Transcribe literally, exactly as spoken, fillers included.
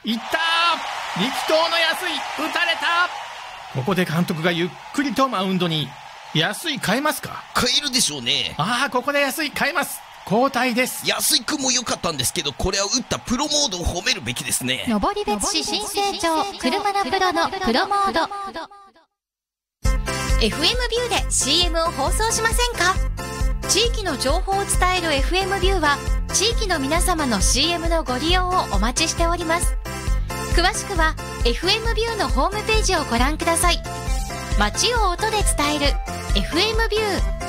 いったー、力投の安井、打たれた。ここで監督がゆっくりとマウンドに。安井変えますか？ 変えるでしょうね。 ああ、ここで安井変えます。交代です。 安井くんも良かったんですけど、これは打ったプロモードを褒めるべきですね。 登別市新成長車のプロのプロモード。 エフエム ビューで シーエム を放送しませんか？地域の情報を伝える エフエム ビューは地域の皆様の シーエム のご利用をお待ちしております。詳しくは エフエム ビューのホームページをご覧ください。街を音で伝える エフエム ビュー。